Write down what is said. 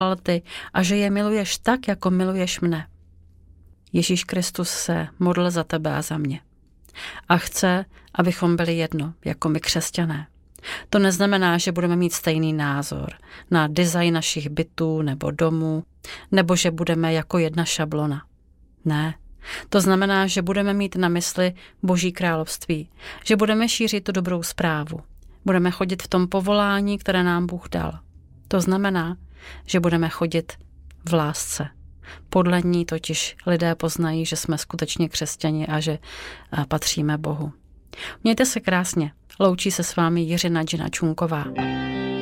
ty a že je miluješ tak, jako miluješ mne. Ježíš Kristus se modlil za tebe a za mě. A chce, abychom byli jedno, jako my křesťané. To neznamená, že budeme mít stejný názor na design našich bytů nebo domů, nebo že budeme jako jedna šablona. Ne. To znamená, že budeme mít na mysli Boží království, že budeme šířit tu dobrou zprávu. Budeme chodit v tom povolání, které nám Bůh dal. To znamená, že budeme chodit v lásce. Podle ní totiž lidé poznají, že jsme skutečně křesťani a že patříme Bohu. Mějte se krásně. Loučí se s vámi Jiřina Čunková.